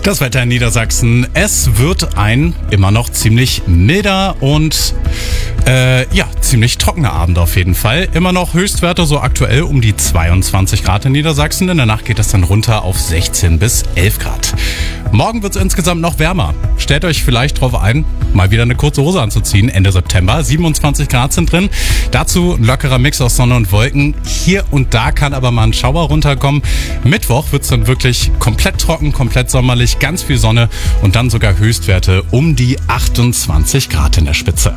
Das Wetter in Niedersachsen, es wird ein immer noch ziemlich milder und ziemlich trockener Abend auf jeden Fall. Immer noch Höchstwerte so aktuell um die 22 Grad in Niedersachsen. In der Nacht geht es dann runter auf 16 bis 11 Grad. Morgen wird es insgesamt noch wärmer. Stellt euch vielleicht drauf ein, mal wieder eine kurze Hose anzuziehen. Ende September, 27 Grad sind drin. Dazu ein lockerer Mix aus Sonne und Wolken. Hier und da kann aber mal ein Schauer runterkommen. Mittwoch wird es dann wirklich komplett trocken, komplett sommerlich, ganz viel Sonne und dann sogar Höchstwerte um die 28 Grad in der Spitze.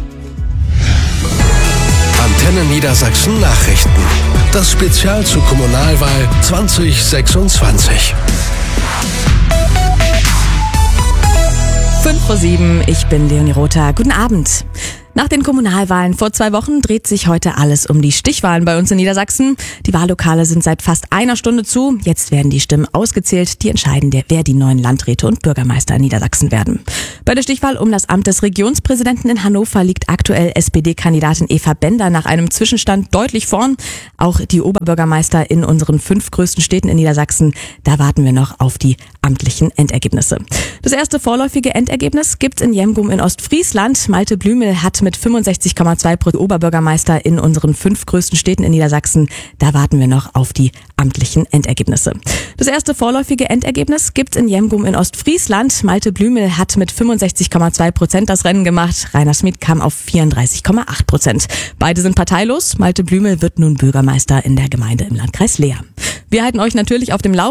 Antenne Niedersachsen Nachrichten. Das Spezial zur Kommunalwahl 2026. 5:07 Uhr, ich bin Leonie Rother. Guten Abend. Nach den Kommunalwahlen vor 2 Wochen dreht sich heute alles um die Stichwahlen bei uns in Niedersachsen. Die Wahllokale sind seit fast einer Stunde zu. Jetzt werden die Stimmen ausgezählt, die entscheiden, wer die neuen Landräte und Bürgermeister in Niedersachsen werden. Bei der Stichwahl um das Amt des Regionspräsidenten in Hannover liegt aktuell SPD-Kandidatin Eva Bender nach einem Zwischenstand deutlich vorn. Auch die Oberbürgermeister in unseren 5 größten Städten in Niedersachsen, da warten wir noch auf die amtlichen Endergebnisse. Das erste vorläufige Endergebnis gibt's in Jemgum in Ostfriesland. Malte Blümel hat mit 65,2% Oberbürgermeister in unseren 5 größten Städten in Niedersachsen. Da warten wir noch auf die amtlichen Endergebnisse. Das erste vorläufige Endergebnis gibt's in Jemgum in Ostfriesland. Malte Blümel hat mit 65,2% das Rennen gemacht. Rainer Schmid kam auf 34,8%. Beide sind parteilos. Malte Blümel wird nun Bürgermeister in der Gemeinde im Landkreis Leer. Wir halten euch natürlich auf dem Laufenden.